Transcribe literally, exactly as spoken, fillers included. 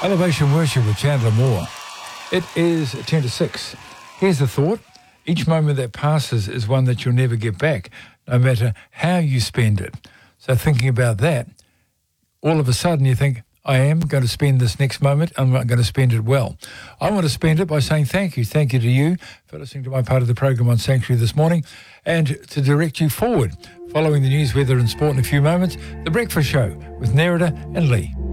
Elevation Worship with Chandler Moore. It is ten to six. Here's the thought. Each moment that passes is one that you'll never get back, no matter how you spend it. So thinking about that, all of a sudden you think, I am going to spend this next moment. I'm not going to spend it well. I want to spend it by saying thank you. Thank you to you for listening to my part of the program on Sanctuary this morning, and to direct you forward. Following the news, weather and sport in a few moments, The Breakfast Show with Nerida and Lee.